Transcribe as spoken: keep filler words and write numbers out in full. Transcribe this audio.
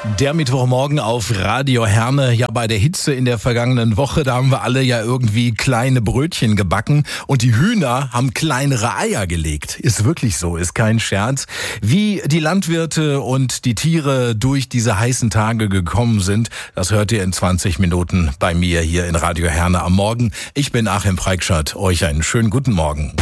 Der Mittwochmorgen auf Radio Herne. Ja, bei der Hitze in der vergangenen Woche, da haben wir alle ja irgendwie kleine Brötchen gebacken und die Hühner haben kleinere Eier gelegt. Ist wirklich so, ist kein Scherz. Wie die Landwirte und die Tiere durch diese heißen Tage gekommen sind, das hört ihr in zwanzig Minuten bei mir hier in Radio Herne am Morgen. Ich bin Achim Preikschat. Euch einen schönen guten Morgen.